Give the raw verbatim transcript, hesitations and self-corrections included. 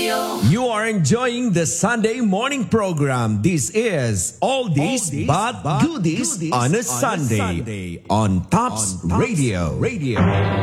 You are enjoying the Sunday morning program. This is Oldies, Oldies but, but Goodies, goodies on a Sunday, Sunday on Tops, on Tops Radio. Radio.